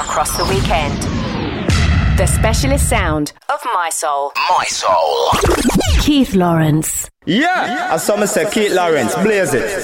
across the weekend. The specialist sound of My Soul. My Soul. Keith Lawrence. Yeah, as some say Keith Lawrence, blaze it.